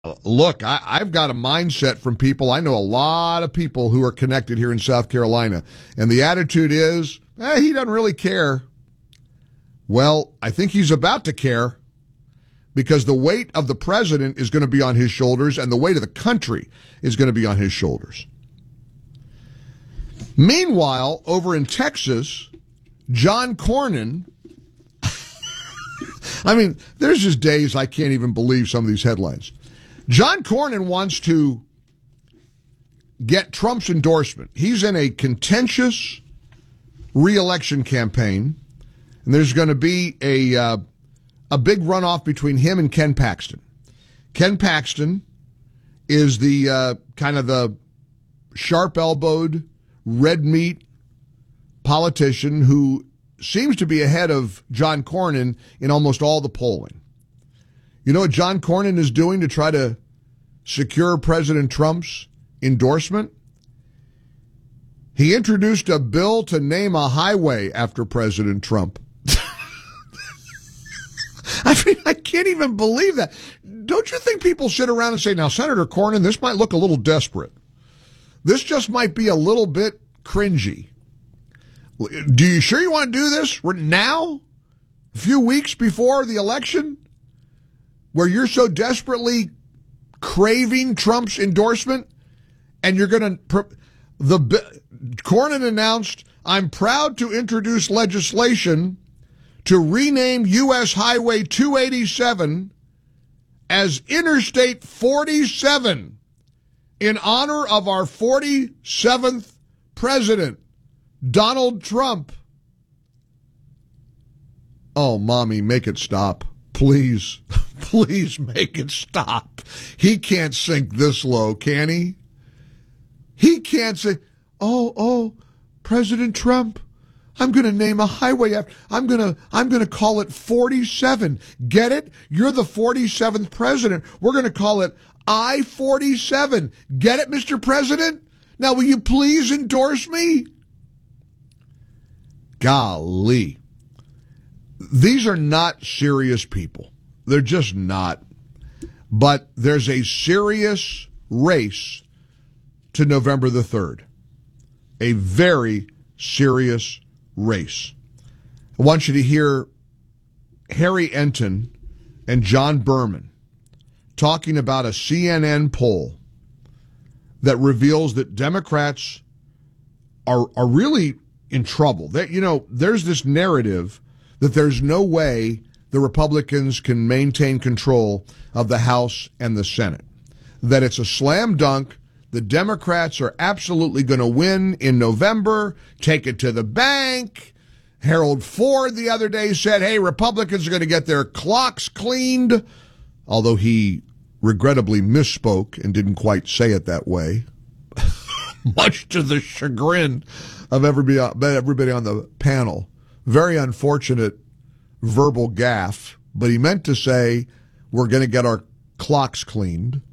Look, I've got a mindset from people. I know a lot of people who are connected here in South Carolina, and the attitude is, he doesn't really care. Well, I think he's about to care, because the weight of the president is going to be on his shoulders, and the weight of the country is going to be on his shoulders. Meanwhile, over in Texas, John Cornyn, I mean, there's just days I can't even believe some of these headlines. John Cornyn wants to get Trump's endorsement. He's in a contentious re-election campaign, and there's going to be a big runoff between him and Ken Paxton. Ken Paxton is the kind of the sharp-elbowed, red meat politician who seems to be ahead of John Cornyn in almost all the polling. You know what John Cornyn is doing to try to secure President Trump's endorsement? He introduced a bill to name a highway after President Trump. I mean, I can't even believe that. Don't you think people sit around and say, now, Senator Cornyn, this might look a little desperate. This just might be a little bit cringy. Do you sure you want to do this now? A few weeks before the election? Where you're so desperately craving Trump's endorsement, and you're going to... Cornyn announced, I'm proud to introduce legislation to rename U.S. Highway 287 as Interstate 47 in honor of our 47th president, Donald Trump. Oh, Mommy, make it stop. Please, please make it stop. He can't sink this low, can he? He can't say, oh, President Trump, I'm going to name a highway after, I'm going to call it 47. Get it? You're the 47th president. We're going to call it I-47. Get it, Mr. President? Now, will you please endorse me? Golly. These are not serious people. They're just not. But there's a serious race to November the 3rd. A very serious race. I want you to hear Harry Enton and John Berman talking about a CNN poll that reveals that Democrats are really in trouble. That, you know, there's this narrative that there's no way the Republicans can maintain control of the House and the Senate. That it's a slam dunk. The Democrats are absolutely going to win in November, take it to the bank. Harold Ford the other day said, hey, Republicans are going to get their clocks cleaned, although he regrettably misspoke and didn't quite say it that way, much to the chagrin of everybody on the panel. Very unfortunate verbal gaffe, but he meant to say we're going to get our clocks cleaned.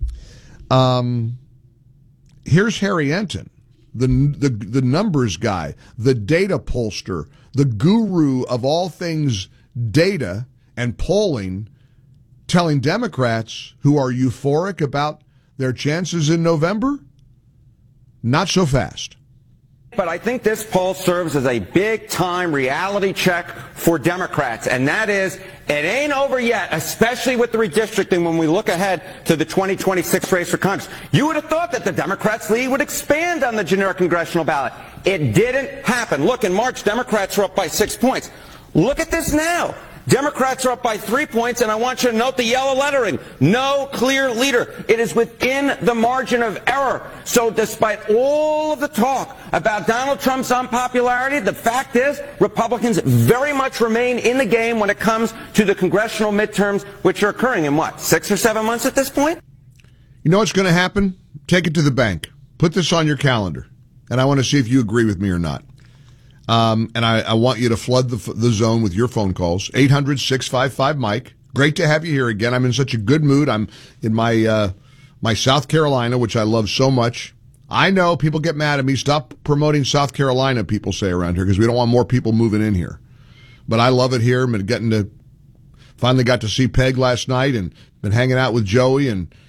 Here's Harry Enton, the numbers guy, the data pollster, the guru of all things data and polling, telling Democrats who are euphoric about their chances in November, not so fast. But I think this poll serves as a big-time reality check for Democrats, and that is, it ain't over yet, especially with the redistricting when we look ahead to the 2026 race for Congress. You would have thought that the Democrats' lead would expand on the generic congressional ballot. It didn't happen. Look, in March, Democrats were up by 6 points. Look at this now. Democrats are up by 3 points, and I want you to note the yellow lettering. No clear leader. It is within the margin of error. So despite all of the talk about Donald Trump's unpopularity, the fact is Republicans very much remain in the game when it comes to the congressional midterms, which are occurring in, 6 or 7 months at this point? You know what's going to happen? Take it to the bank. Put this on your calendar, and I want to see if you agree with me or not. And I want you to flood the zone with your phone calls. 800-655-MIKE. Great to have you here again. I'm in such a good mood. I'm in my South Carolina, which I love so much. I know people get mad at me. Stop promoting South Carolina, people say around here, because we don't want more people moving in here. But I love it here. I'm getting to Finally got to see Peg last night and been hanging out with Joey and